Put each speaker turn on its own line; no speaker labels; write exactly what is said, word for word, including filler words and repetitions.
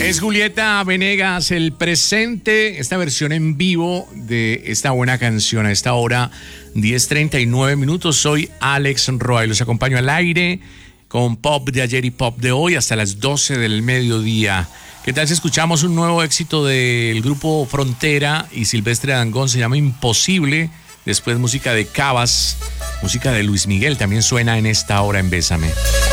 Es Julieta Venegas, el presente, esta versión en vivo de esta buena canción a esta hora, diez treinta y nueve minutos. Soy Alex Roy, los acompaño al aire con pop de ayer y pop de hoy hasta las doce del mediodía. ¿Qué tal si escuchamos un nuevo éxito del grupo Frontera y Silvestre Dangond? Se llama Imposible. Después música de Cabas, música de Luis Miguel también suena en esta hora en Bésame.